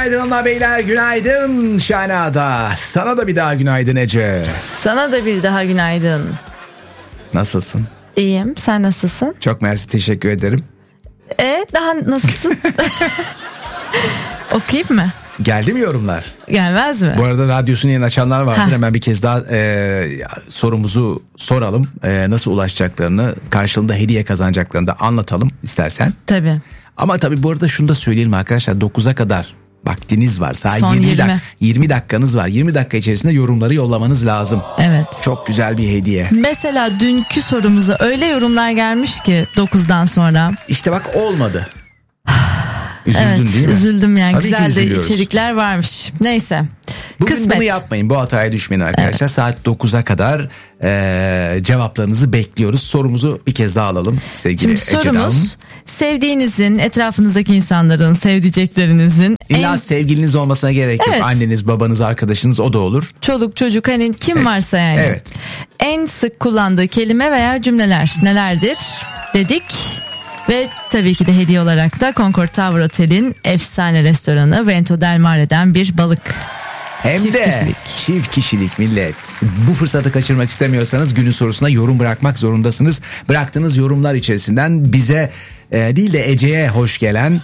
Günaydın hanımlar beyler, günaydın Şahna'da. Sana da bir daha günaydın Ece. Sana da bir daha günaydın. Nasılsın? İyiyim, sen nasılsın? Çok mersi, teşekkür ederim. Daha nasılsın? Okuyayım mı? Geldi mi yorumlar? Gelmez mi? Bu arada radyosunu yeni açanlar vardır. Hemen bir kez daha sorumuzu soralım. Nasıl ulaşacaklarını, karşılığında hediye kazanacaklarını da anlatalım istersen. Tabii. Ama tabii bu arada şunu da söyleyelim arkadaşlar, 9'a kadar vaktiniz var. Sadece Son 20 dakikanız var. 20 dakika içerisinde yorumları yollamanız lazım. Evet. Çok güzel bir hediye. Mesela dünkü sorumuza öyle yorumlar gelmiş ki 9'dan sonra. İşte bak olmadı. Üzüldün evet, değil mi? Üzüldüm yani. Tabii güzel de içerikler varmış. Neyse. Bugün Kısmet. bunu yapmayın. Bu hataya düşmeyin arkadaşlar. Evet. Saat 9'a kadar cevaplarınızı bekliyoruz. Sorumuzu bir kez daha alalım sevgili Ece Hanım. Sorumuz, sevdiğinizin, etrafınızdaki insanların, sevdiceklerinizin. İlla sevgiliniz olmasına gerek yok. Evet. Anneniz, babanız, arkadaşınız, o da olur. Çoluk çocuk, hani kim varsa yani. Evet. En sık kullandığı kelime veya cümleler nelerdir dedik. Ve tabii ki de hediye olarak da Concord Tower Otel'in efsane restoranı Vento Del Mare'den bir balık. Hem çift de kişilik. Çift kişilik millet. Bu fırsatı kaçırmak istemiyorsanız günün sorusuna yorum bırakmak zorundasınız. Bıraktığınız yorumlar içerisinden bize değil de Ece'ye hoş gelen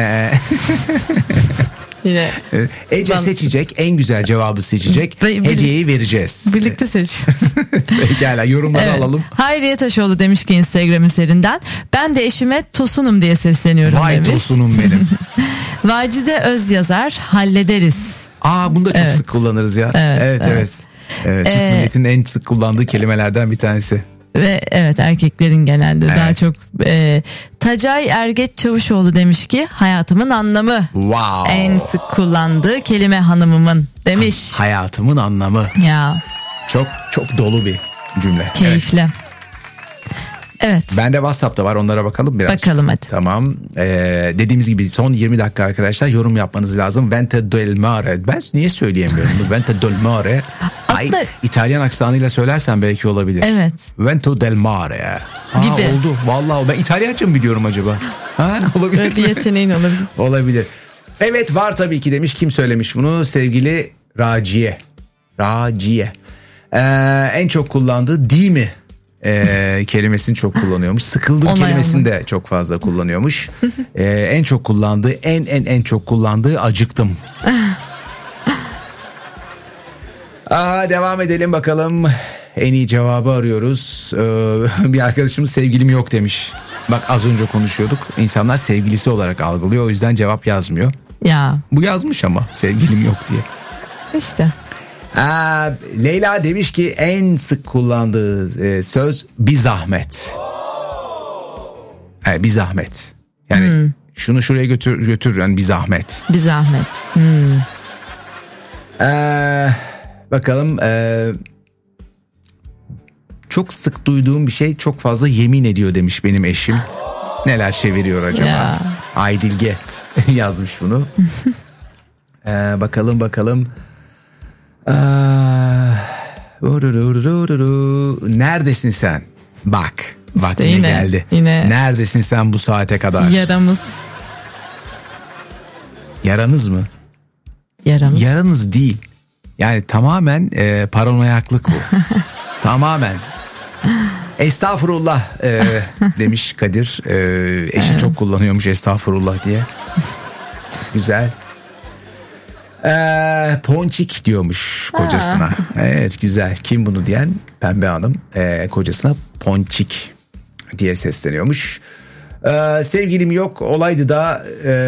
Yine Ece seçecek, en güzel cevabı seçecek, hediyeyi vereceğiz. Birlikte seçiyoruz. Pekala, yorumları alalım. Hayriye Taşoğlu demiş ki Instagram üzerinden, ben de eşime Tosunum diye sesleniyorum Vay demiş. Tosunum benim. Vacide Öz yazar, hallederiz. Bunu da çok sık kullanırız ya. Evet. Türk milletinin en sık kullandığı kelimelerden bir tanesi. Ve evet, erkeklerin genelde daha çok. Tacay Ergeç Çavuşoğlu demiş ki hayatımın anlamı. Wow. En sık kullandığı kelime hanımımın demiş. Hayatımın anlamı. Ya. Çok çok dolu bir cümle. Keyifli. Evet. Bende WhatsApp'ta var, onlara bakalım biraz. Bakalım hadi. Tamam. Dediğimiz gibi son 20 dakika arkadaşlar, yorum yapmanız lazım. Vento del Mare. Ben niye söyleyemiyorum bunu? Vento del Mare. Aslında... İtalyan aksanıyla söylersen belki olabilir. Evet. Vento del Mare. Gibi. Oldu. Vallahi ben İtalyanca mı biliyorum acaba? Olabilir. Böyle bir yeteneğin olabilir. Olabilir. Evet, var tabii ki demiş. Kim söylemiş bunu? Sevgili Raciye. En çok kullandığı değil mi? Kelimesini çok kullanıyormuş. Sıkıldım kelimesini de çok fazla kullanıyormuş. En çok kullandığı, en çok kullandığı acıktım. Devam edelim bakalım. En iyi cevabı arıyoruz. Bir arkadaşımız sevgilim yok demiş. Bak, az önce konuşuyorduk. İnsanlar sevgilisi olarak algılıyor. O yüzden cevap yazmıyor. Ya. Bu yazmış ama sevgilim yok diye. İşte. Leyla demiş ki en sık kullandığı söz bir zahmet. Bir zahmet. Yani şunu şuraya götür yani bir zahmet. Bir zahmet. Bakalım. Çok sık duyduğum bir şey, çok fazla yemin ediyor demiş benim eşim. Neler çeviriyor acaba? Ya. Aydilge yazmış bunu. Bakalım. Neredesin sen? Bak İşte yine geldi. Yine. Neredesin sen bu saate kadar? Yaramız. Yaranız mı? Yaranız değil. Yani tamamen paranoyaklık bu. Tamamen. Estağfurullah demiş Kadir. Eşi çok kullanıyormuş estağfurullah diye. Güzel. Ponçik diyormuş kocasına. Evet, güzel. Kim bunu diyen? Pembe Hanım kocasına ponçik diye sesleniyormuş. Sevgilim yok olaydı da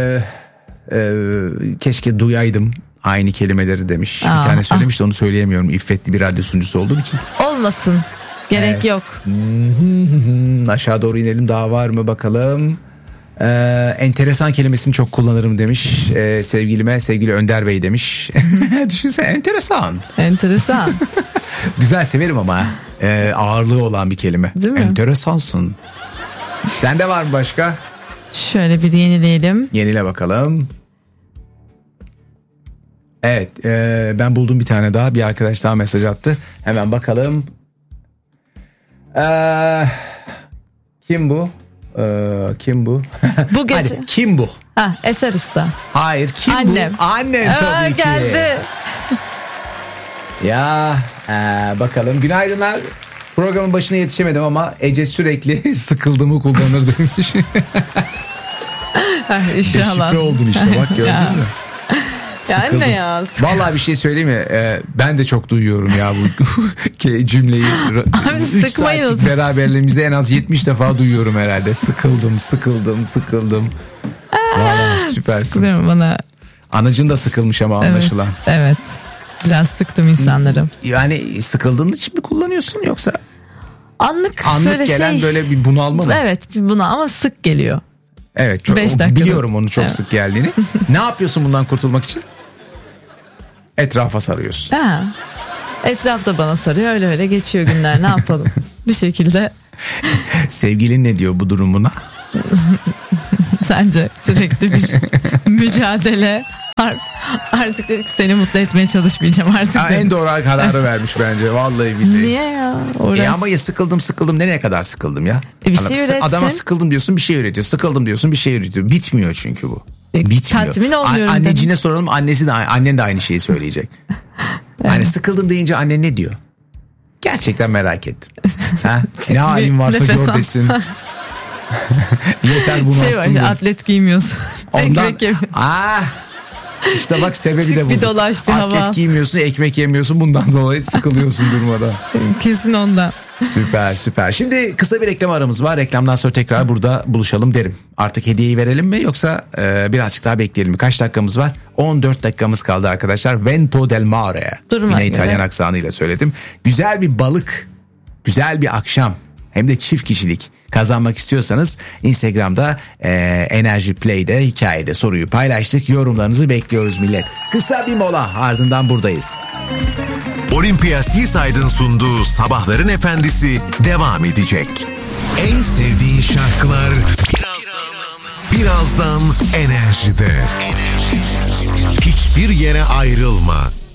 keşke duyaydım aynı kelimeleri demiş. Bir tane söylemiş de onu söyleyemiyorum. İffetli bir radyo sunucusu olduğum için. Olmasın. Gerek yok. Aşağı doğru inelim, daha var mı bakalım. Enteresan kelimesini çok kullanırım demiş sevgili Önder Bey demiş. Düşünsene, enteresan. Güzel, severim ama ağırlığı olan bir kelime. Değil mi? Enteresansın. Sende var mı başka? Şöyle bir yenileyelim. Yenile bakalım. Evet, ben buldum bir tane daha, bir arkadaş daha mesaj attı. Hemen bakalım. Kim bu? Bu gece. Hadi, kim bu? Eser Usta. Hayır, kim Annem. bu? Annem tabii ki. Geldi. Ya bakalım, günaydınlar. Programın başına yetişemedim ama Ece sürekli sıkıldığımı kullanır demiş. İnşallah. Deşifre oldun işte, bak gördün mü? Ya anne ya. Vallahi bir şey söyleyeyim mi? Ben de çok duyuyorum ya bu cümleyi. Abi 3 saatlik beraberliğimizde en az 70 defa duyuyorum herhalde. Sıkıldım. Vallahi süpersin. Sıkılıyorum bana. Anacın da sıkılmış ama anlaşılan. Evet. Biraz sıktım insanları. Yani sıkıldığın için mi kullanıyorsun yoksa? Anlık böyle gelen böyle bir bunalma mı? Evet, bir bunalma ama sık geliyor. Evet, çok biliyorum onu, çok sık geldiğini. Ne yapıyorsun bundan kurtulmak için? Etrafa sarıyorsun. Etraf da bana sarıyor, öyle geçiyor günler, ne yapalım bir şekilde. Sevgilin ne diyor bu durumuna? Sence sürekli bir mücadele. Artık dedik seni mutlu etmeye çalışmayacağım artık. En doğru kararı vermiş bence, vallahi billahi. Niye ya? Ama ya sıkıldım nereye kadar sıkıldım ya? Bir şey üretsin. Adama sıkıldım diyorsun, bir şey üretiyor. Sıkıldım diyorsun, bir şey üretiyor. Bitmiyor çünkü bu. Bitmiyor. Tatmin olmuyorum. Annecine soralım, annen de aynı şeyi söyleyecek. Evet. Hani sıkıldım deyince annen ne diyor? Gerçekten merak ettim. Ne halin varsa gör desin. Yeter bunu var ya, atlet giymiyorsun. Ondan İşte bak, sebebi de bu. Bir dolaş, bir hava. Atlet giymiyorsun, ekmek yemiyorsun, bundan dolayı sıkılıyorsun durmadan. Kesin ondan. Süper. Şimdi kısa bir reklam aramız var. Reklamdan sonra tekrar burada buluşalım derim. Artık hediyeyi verelim mi yoksa birazcık daha bekleyelim mi? Kaç dakikamız var? 14 dakikamız kaldı arkadaşlar. Vento del Mare. Yine İtalyan aksanıyla söyledim. Güzel bir balık, güzel bir akşam, hem de çift kişilik kazanmak istiyorsanız Instagram'da Enerji Play'de hikayede soruyu paylaştık. Yorumlarınızı bekliyoruz millet. Kısa bir mola, ardından buradayız. Olympia Seaside'ın sunduğu Sabahların Efendisi devam edecek. En sevdiğin şarkılar birazdan Enerji'de. Hiçbir yere ayrılma.